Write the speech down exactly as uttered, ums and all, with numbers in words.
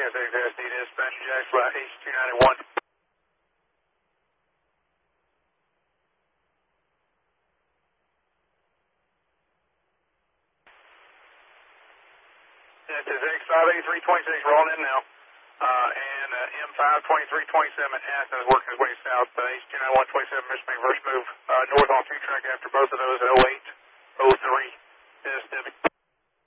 S X S D dispatch, Jacksonville, H two ninety-one. This is X five eighty-three twenty-six rolling in now. Uh, and uh, M five twenty-three twenty-seven Aston is working his way south. Uh, H two ninety-one twenty-seven, Mission Version